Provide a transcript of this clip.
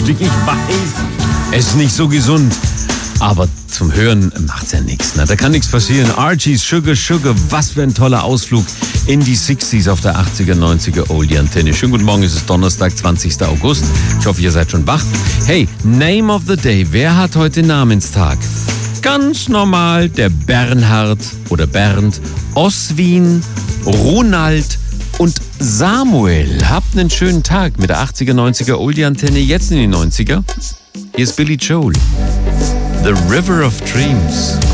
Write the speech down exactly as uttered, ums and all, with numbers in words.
Smoothie. Ich weiß, es ist nicht so gesund. Aber zum Hören macht's ja nichts. Ne? Da kann nichts passieren. Archie's Sugar Sugar, was für ein toller Ausflug in die sechziger auf der achtziger, neunziger Oldie-Antenne. Schönen guten Morgen, es ist Donnerstag, zwanzigster August. Ich hoffe, ihr seid schon wach. Hey, Name of the Day. Wer hat heute Namenstag? Ganz normal der Bernhard oder Bernd, Oswin, Ronald und Samuel. Habt einen schönen Tag mit der achtziger, neunziger Oldie-Antenne. Jetzt in die neunziger. Hier ist Billy Joel. The River of Dreams.